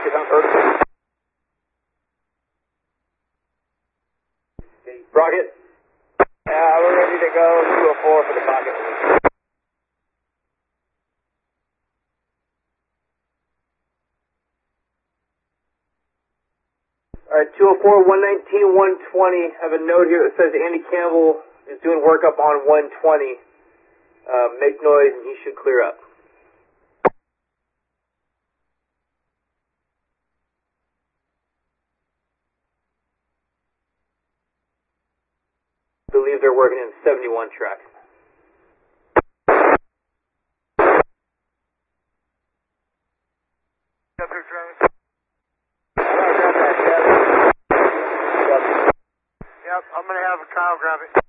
Pocket on first. Rocket. We're ready to go. 204 for the pocket. Alright, 204, 119, 120. I have a note here that says Andy Campbell is doing workup on 120. Make noise and he should clear up. I believe they're working in 71 track. Up here, Travis. Yep, I'm going to have Kyle grab it.